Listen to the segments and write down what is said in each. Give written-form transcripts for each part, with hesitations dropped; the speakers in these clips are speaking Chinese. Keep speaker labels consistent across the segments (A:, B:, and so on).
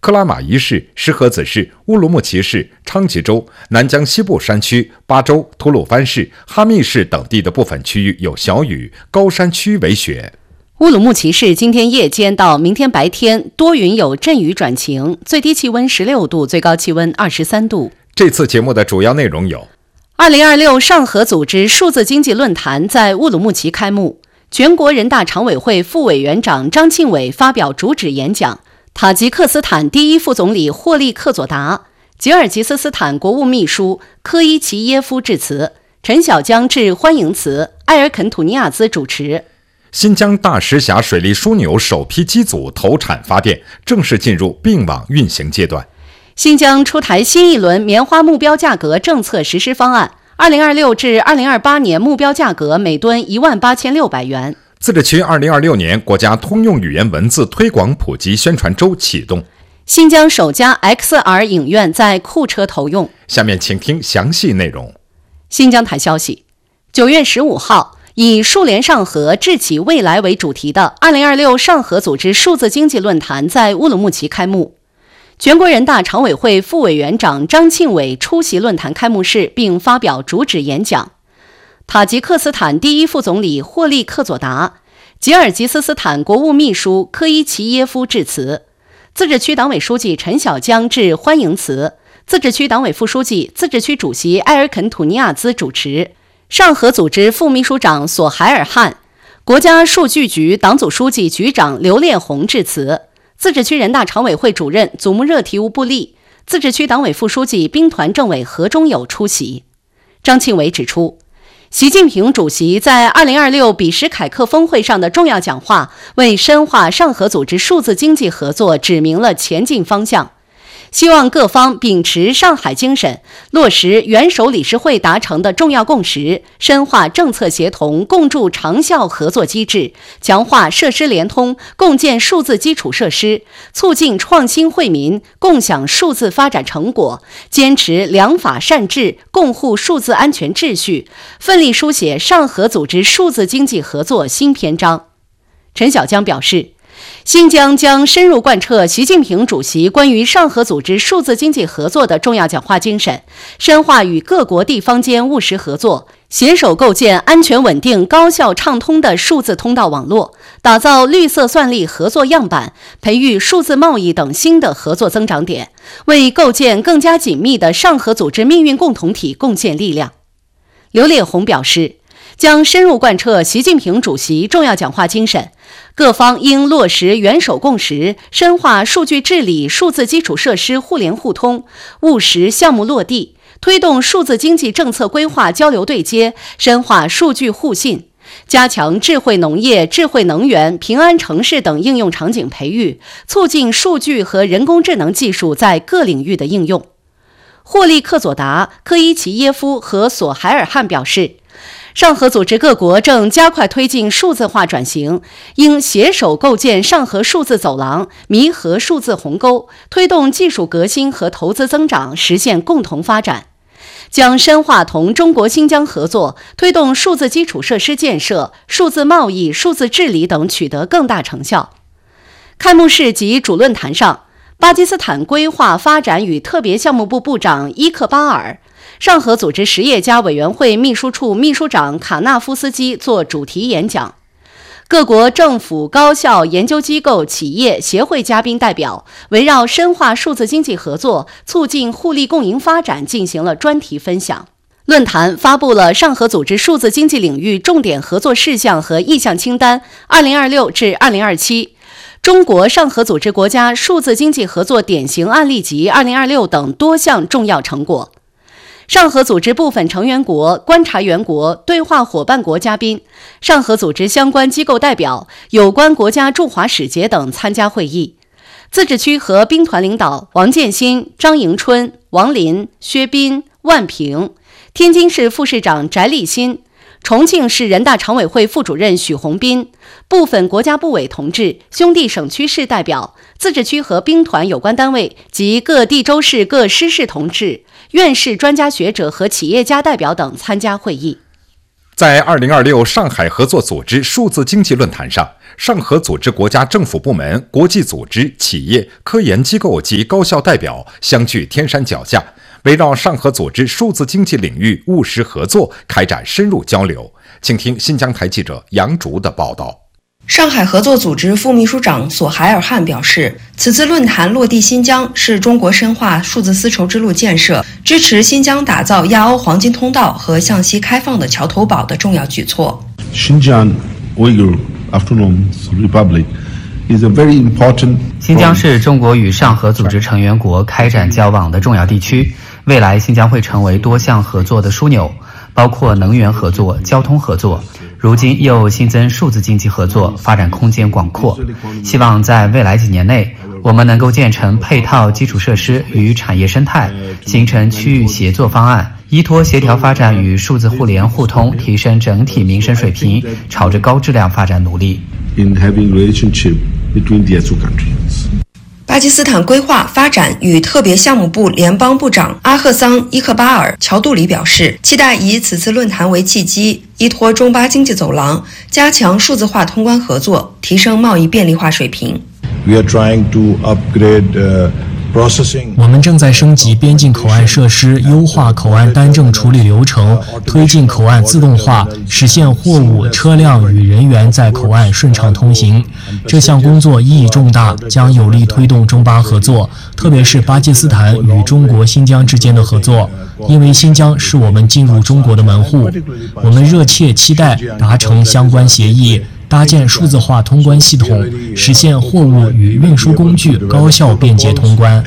A: 克拉玛依市、石河子市、乌鲁木齐市、昌吉州、南疆西部山区、巴州、吐鲁番市、哈密市等地的部分区域有小雨，高山区为雪。
B: 乌鲁木齐市今天夜间到明天白天多云有阵雨转晴，最低气温16度，最高气温23度。
A: 这次节目的主要内容有
B: ：2026上合组织数字经济论坛在乌鲁木齐开幕，全国人大常委会副委员长张庆伟发表主旨演讲，塔吉克斯坦第一副总理霍利克佐达、吉尔吉斯斯坦国务秘书科伊齐耶夫致辞，陈小江致欢迎词，埃尔肯土尼亚兹主持。
A: 新疆大石峡水利枢纽首批机组投产发电，正式进入并网运行阶段。
B: 新疆出台新一轮棉花目标价格政策实施方案，2026至2028年目标价格每吨18600元。
A: 自治区2026年国家通用语言文字推广普及宣传周启动。
B: 新疆首家 XR 影院在库车投用。
A: 下面请听详细内容。
B: 新疆台消息，9月15号。以数联上合，智启未来为主题的2026上合组织数字经济论坛在乌鲁木齐开幕。全国人大常委会副委员长张庆伟出席论坛开幕式并发表主旨演讲。塔吉克斯坦第一副总理霍利克佐达、吉尔吉斯斯坦国务秘书科伊齐耶夫致辞，自治区党委书记陈小江致欢迎词，自治区党委副书记、自治区主席埃尔肯土尼亚兹主持。上合组织副秘书长索海尔汗、国家数据局党组书记局长刘烈宏致辞，自治区人大常委会主任祖木热提乌布利、自治区党委副书记兵团政委何忠友出席。张庆伟指出，习近平主席在2026比什凯克峰会上的重要讲话，为深化上合组织数字经济合作指明了前进方向。希望各方秉持上海精神，落实元首理事会达成的重要共识，深化政策协同，共筑长效合作机制，强化设施联通，共建数字基础设施，促进创新惠民，共享数字发展成果，坚持良法善治，共护数字安全秩序，奋力书写上合组织数字经济合作新篇章。陈小江表示，新疆将深入贯彻习近平主席关于上合组织数字经济合作的重要讲话精神，深化与各国地方间务实合作，携手构建安全稳定、高效畅通的数字通道网络，打造绿色算力合作样板，培育数字贸易等新的合作增长点，为构建更加紧密的上合组织命运共同体贡献力量。刘烈宏表示，将深入贯彻习近平主席重要讲话精神，各方应落实元首共识，深化数据治理、数字基础设施互联互通，务实项目落地，推动数字经济政策规划交流对接，深化数据互信，加强智慧农业、智慧能源、平安城市等应用场景培育，促进数据和人工智能技术在各领域的应用。霍利克佐达、科伊齐耶夫和索海尔汗表示，上合组织各国正加快推进数字化转型，应携手构建上合数字走廊，弥合数字鸿沟，推动技术革新和投资增长，实现共同发展。将深化同中国新疆合作，推动数字基础设施建设、数字贸易、数字治理等取得更大成效。开幕式及主论坛上，巴基斯坦规划发展与特别项目部部长伊克巴尔、上合组织实业家委员会秘书处秘书长卡纳夫斯基作主题演讲。各国政府、高校、研究机构、企业、协会嘉宾代表围绕深化数字经济合作、促进互利共赢发展进行了专题分享。论坛发布了上合组织数字经济领域重点合作事项和意向清单2026至2027、中国上合组织国家数字经济合作典型案例集2026等多项重要成果。上合组织部分成员国、观察员国、对话伙伴国嘉宾、上合组织相关机构代表、有关国家驻华使节等参加会议。自治区和兵团领导王建新、张迎春、王林、薛斌、万平，天津市副市长翟立新，重庆市人大常委会副主任许宏斌，部分国家部委同志、兄弟省区市代表、自治区和兵团有关单位及各地州市各师事同志、院士、专家学者和企业家代表等参加会议。
A: 在2026上海合作组织数字经济论坛上，上合组织国家政府部门、国际组织、企业、科研机构及高校代表相聚天山脚下，围绕上合组织数字经济领域务实合作开展深入交流。请听新疆台记者杨竹的报道。
C: 上海合作组织副秘书长索海尔汗表示，此次论坛落地新疆是中国深化数字丝绸之路建设、支持新疆打造亚欧黄金通道和向西开放的桥头堡的重要举措。
D: 新疆 Uyghur Autonomous Republic is a very important。
E: 新疆是中国与上合组织成员国开展交往的重要地区，未来新疆会成为多项合作的枢纽，包括能源合作、交通合作。如今又新增数字经济合作，发展空间广阔。希望在未来几年内，我们能够建成配套基础设施与产业生态，形成区域协作方案，依托协调发展与数字互联互通，提升整体民生水平，朝着高质量发展努力。
C: 巴基斯坦规划发展与特别项目部联邦部长阿赫桑·伊克巴尔·乔杜里表示，期待以此次论坛为契机，依托中巴经济走廊，加强数字化通关合作，提升贸易便利化水平。
F: 我们正在升级边境口岸设施，优化口岸单证处理流程，推进口岸自动化，实现货物、车辆与人员在口岸顺畅通行。这项工作意义重大，将有力推动中巴合作，特别是巴基斯坦与中国新疆之间的合作。因为新疆是我们进入中国的门户，我们热切期待达成相关协议，搭建数字化通关系统，实现货物与运输工具高效便捷通关。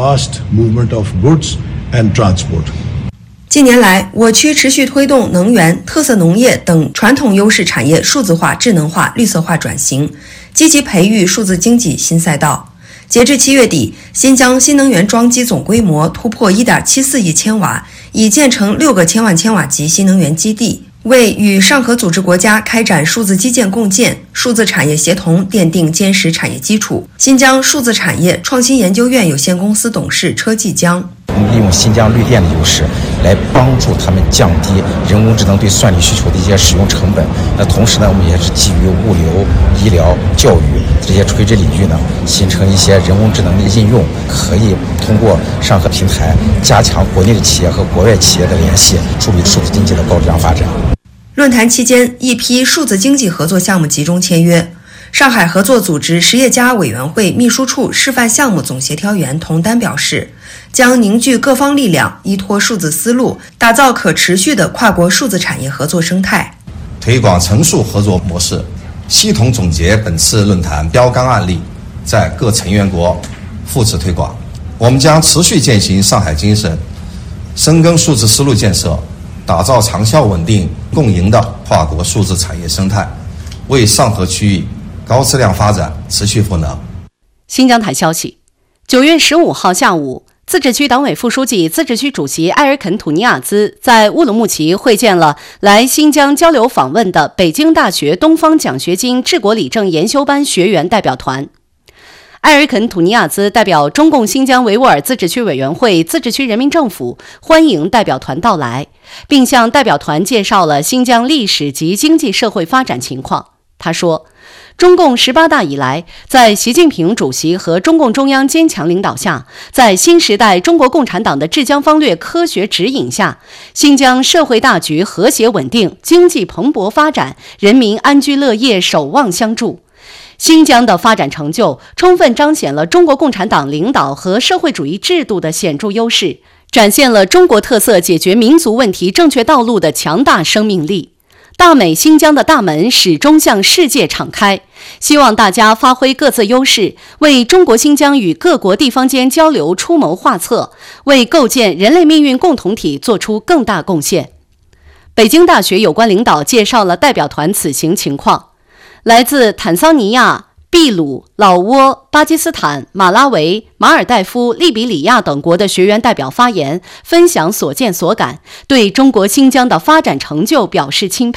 C: 近年来，我区持续推动能源、特色农业等传统优势产业数字化、智能化、绿色化转型，积极培育数字经济新赛道。截至7月底，新疆新能源装机总规模突破 1.74 亿千瓦，已建成6个千万千瓦级新能源基地，为与上合组织国家开展数字基建共建、数字产业协同奠定坚实产业基础。新疆数字产业创新研究院有限公司董事车继江：
G: 利用新疆绿电的优势，来帮助他们降低人工智能对算力需求的一些使用成本。那同时呢，我们也是基于物流、医疗、教育这些垂直领域呢，形成一些人工智能的应用，可以通过上合平台加强国内的企业和国外企业的联系，助力数字经济的高质量发展。
C: 论坛期间，一批数字经济合作项目集中签约。上海合作组织实业家委员会秘书处示范项目总协调员童丹表示，将凝聚各方力量，依托数字思路，打造可持续的跨国数字产业合作生态，
H: 推广成熟合作模式，系统总结本次论坛标杆案例，在各成员国复制推广。我们将持续践行上海精神，深耕数字思路建设，打造长效稳定共赢的跨国数字产业生态，为上合区域高质量发展持续赋能。
B: 新疆台消息，9月15号下午，自治区党委副书记、自治区主席埃尔肯·土尼亚兹在乌鲁木齐会见了来新疆交流访问的北京大学东方奖学金治国理政研修班学员代表团。埃尔肯·土尼亚兹代表中共新疆维吾尔自治区委员会、自治区人民政府欢迎代表团到来，并向代表团介绍了新疆历史及经济社会发展情况。他说，中共18大以来，在习近平主席和中共中央坚强领导下，在新时代中国共产党的治疆方略科学指引下，新疆社会大局和谐稳定，经济蓬勃发展，人民安居乐业守望相助。新疆的发展成就充分彰显了中国共产党领导和社会主义制度的显著优势，展现了中国特色解决民族问题正确道路的强大生命力。大美新疆的大门始终向世界敞开，希望大家发挥各自优势，为中国新疆与各国地方间交流出谋划策，为构建人类命运共同体做出更大贡献。北京大学有关领导介绍了代表团此行情况。来自坦桑尼亚、秘鲁、老挝、巴基斯坦、马拉维、马尔代夫、利比里亚等国的学员代表发言，分享所见所感，对中国新疆的发展成就表示钦佩。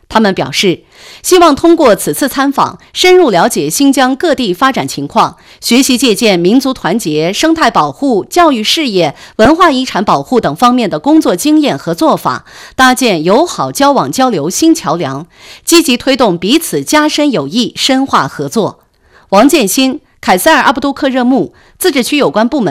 B: 他们表示，希望通过此次参访，深入了解新疆各地发展情况，学习借鉴民族团结、生态保护、教育事业、文化遗产保护等方面的工作经验和做法，搭建友好交往交流新桥梁，积极推动彼此加深友谊、深化合作。王建新、凯塞尔阿布杜克热木、自治区有关部门